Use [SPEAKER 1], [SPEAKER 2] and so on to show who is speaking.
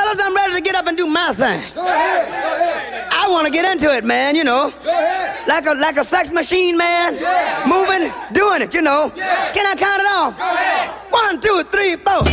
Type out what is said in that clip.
[SPEAKER 1] Fellas, I'm ready to get up and do my thing.
[SPEAKER 2] Go ahead.
[SPEAKER 1] I want to get into it, man, you know.
[SPEAKER 2] Go ahead.
[SPEAKER 1] Like a sex machine, man.
[SPEAKER 2] Yeah.
[SPEAKER 1] Moving, doing it, you know.
[SPEAKER 2] Yeah.
[SPEAKER 1] Can I count it off?
[SPEAKER 2] Go ahead.
[SPEAKER 1] 1, 2, 3, 4.